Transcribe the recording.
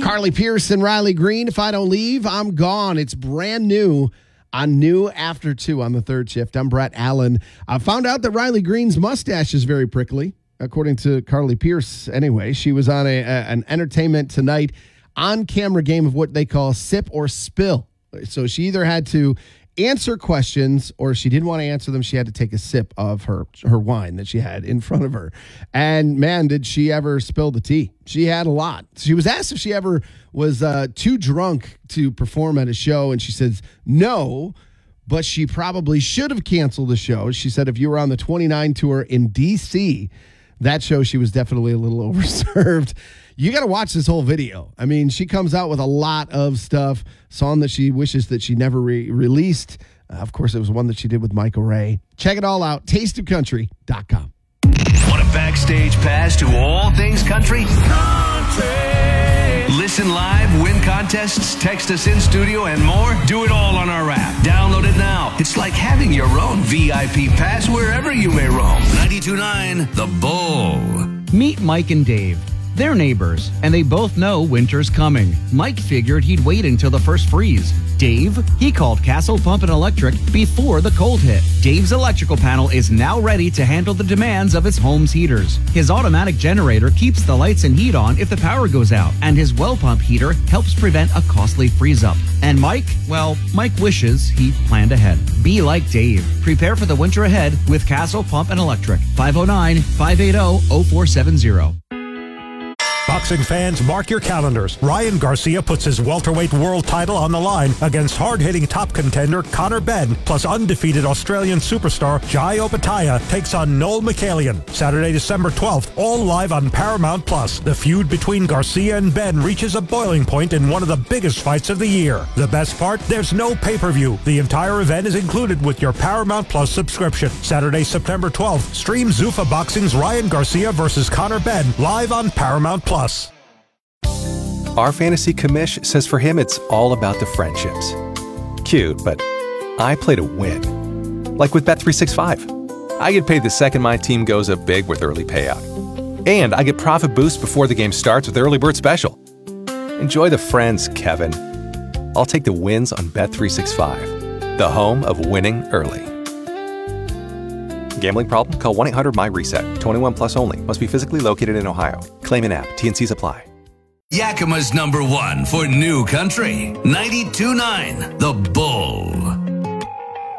Carly Pierce and Riley Green. If I don't leave, I'm gone. It's brand new on New After 2 on the third shift. I'm Brett Allen. I found out that Riley Green's mustache is very prickly, according to Carly Pierce. Anyway, she was on an Entertainment Tonight on-camera game of what they call sip or spill. So she either had to answer questions, or if she didn't want to answer them, she had to take a sip of her wine that she had in front of her. And man, did she ever spill the tea. She had a lot. She was asked if she ever was too drunk to perform at a show, and she says no, but she probably should have canceled the show. She said if you were on the 29 tour in D.C., that show she was definitely a little overserved. You got to watch this whole video. I mean, she comes out with a lot of stuff, song that she wishes that she never released. Of course, it was one that she did with Michael Ray. Check it all out, tasteofcountry.com. Want a backstage pass to all things country? Country! Listen live, win contests, text us in studio, and more? Do it all on our app. Download it now. It's like having your own VIP pass wherever you may roam. 92.9 The Bull. Meet Mike and Dave. They're neighbors, and they both know winter's coming. Mike figured he'd wait until the first freeze. Dave, he called Castle Pump and Electric before the cold hit. Dave's electrical panel is now ready to handle the demands of his home's heaters. His automatic generator keeps the lights and heat on if the power goes out, and his well pump heater helps prevent a costly freeze-up. And Mike, well, Mike wishes he planned ahead. Be like Dave. Prepare for the winter ahead with Castle Pump and Electric. 509-580-0470. Boxing fans, mark your calendars. Ryan Garcia puts his welterweight world title on the line against hard-hitting top contender Conor Benn, plus undefeated Australian superstar Jai Opetaia takes on Noel Michaelian. Saturday, December 12th, all live on Paramount+. The feud between Garcia and Benn reaches a boiling point in one of the biggest fights of the year. The best part? There's no pay-per-view. The entire event is included with your Paramount+ subscription. Saturday, September 12th, stream Zuffa Boxing's Ryan Garcia versus Conor Benn live on Paramount+. Our fantasy commish says for him it's all about the friendships. Cute, but I play to win. Like with Bet365. I get paid the second my team goes up big with early payout. And I get profit boost before the game starts with Early Bird Special. Enjoy the friends, Kevin. I'll take the wins on Bet365, the home of winning early. Gambling problem? Call 1-800-MY-RESET. 21 plus only. Must be physically located in Ohio. Claim an app. T&Cs apply. Yakima's #1 for new country. 92.9 The Bull.